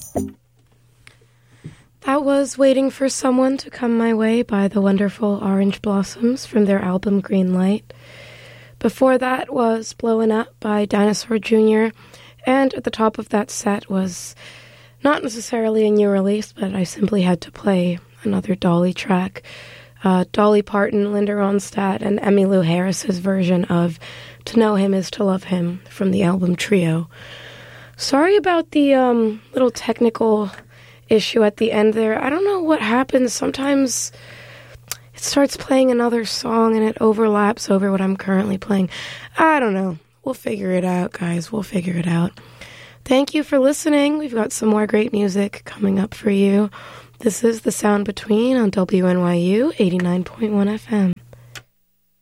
That was Waiting for Someone to Come My Way by the wonderful Orange Blossoms from their album Green Light. Before that was Blowin' Up by Dinosaur Jr., and at the top of that set was not necessarily a new release, but I simply had to play another Dolly track. Dolly Parton, Linda Ronstadt, and Emmylou Harris's version of To Know Him Is to Love Him from the album Trio. Sorry about the little technical issue at the end there. I don't know what happens. Sometimes it starts playing another song and it overlaps over what I'm currently playing. I don't know. We'll figure it out, guys. We'll figure it out. Thank you for listening. We've got some more great music coming up for you. This is The Sound Between on WNYU 89.1 FM.